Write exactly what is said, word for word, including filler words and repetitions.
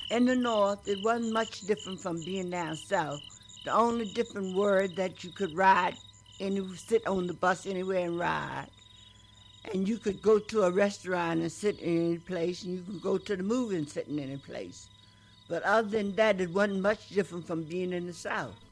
In the North, it wasn't much different from being down South. The only different word that you could ride and you sit on the bus anywhere and ride. And you could go to a restaurant and sit in any place, and you could go to the movie and sit in any place. But other than that, it wasn't much different from being in the South.